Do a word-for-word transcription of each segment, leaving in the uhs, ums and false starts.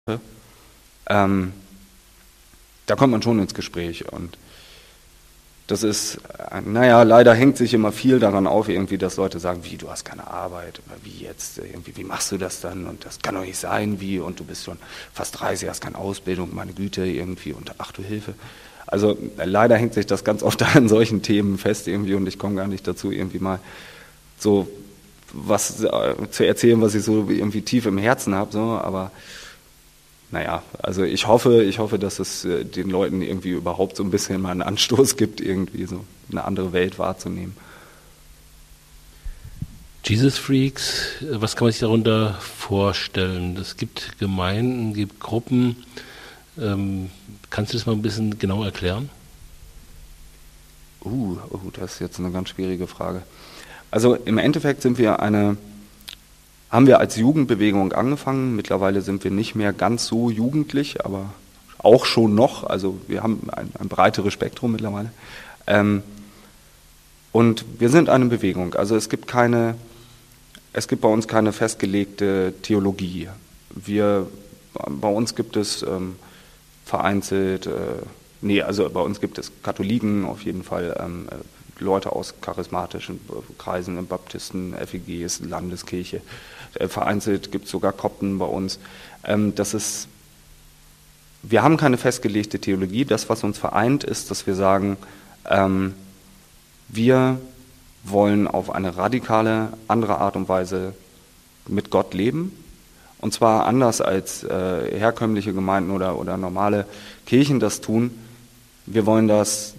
ähm, da kommt man schon ins Gespräch und das ist, naja, leider hängt sich immer viel daran auf, irgendwie, dass Leute sagen, wie, du hast keine Arbeit, oder wie jetzt, irgendwie, wie machst du das dann, und das kann doch nicht sein, wie, und du bist schon fast dreißig, hast keine Ausbildung, meine Güte, irgendwie, und ach du Hilfe. Also leider hängt sich das ganz oft an solchen Themen fest, irgendwie, und ich komme gar nicht dazu, irgendwie mal so was äh, zu erzählen, was ich so irgendwie tief im Herzen habe, so, aber naja, also ich hoffe, ich hoffe, dass es äh, den Leuten irgendwie überhaupt so ein bisschen mal einen Anstoß gibt, irgendwie so eine andere Welt wahrzunehmen. Jesus Freaks, was kann man sich darunter vorstellen? Es gibt Gemeinden, es gibt Gruppen. Ähm, kannst du das mal ein bisschen genau erklären? Uh, oh, das ist jetzt eine ganz schwierige Frage. Also im Endeffekt sind wir eine, haben wir als Jugendbewegung angefangen. Mittlerweile sind wir nicht mehr ganz so jugendlich, aber auch schon noch. Also wir haben ein, ein breiteres Spektrum mittlerweile. Ähm, und wir sind eine Bewegung. Also es gibt keine, es gibt bei uns keine festgelegte Theologie. Wir, bei uns gibt es ähm, vereinzelt, äh, nee, also bei uns gibt es Katholiken auf jeden Fall, ähm, Leute aus charismatischen Kreisen, Baptisten, F E Gs, Landeskirche. Äh, vereinzelt gibt es sogar Kopten bei uns. Ähm, das ist, wir haben keine festgelegte Theologie. Das, was uns vereint, ist, dass wir sagen, ähm, wir wollen auf eine radikale, andere Art und Weise mit Gott leben. Und zwar anders als äh, herkömmliche Gemeinden oder, oder normale Kirchen das tun. Wir wollen das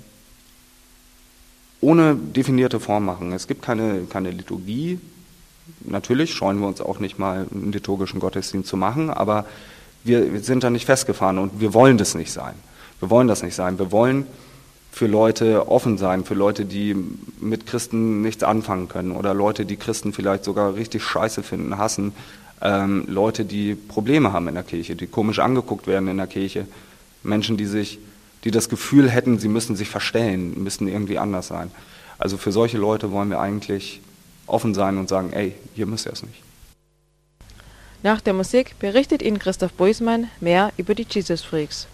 ohne definierte Form machen. Es gibt keine, keine Liturgie. Natürlich scheuen wir uns auch nicht mal, einen liturgischen Gottesdienst zu machen, aber wir, wir sind da nicht festgefahren und wir wollen das nicht sein. Wir wollen das nicht sein. Wir wollen für Leute offen sein, für Leute, die mit Christen nichts anfangen können oder Leute, die Christen vielleicht sogar richtig scheiße finden, hassen, ähm, Leute, die Probleme haben in der Kirche, die komisch angeguckt werden in der Kirche, Menschen, die sich die das Gefühl hätten, sie müssen sich verstellen, müssen irgendwie anders sein. Also für solche Leute wollen wir eigentlich offen sein und sagen, ey, hier müsst ihr es nicht. Nach der Musik berichtet Ihnen Christoph Buismann mehr über die Jesus Freaks.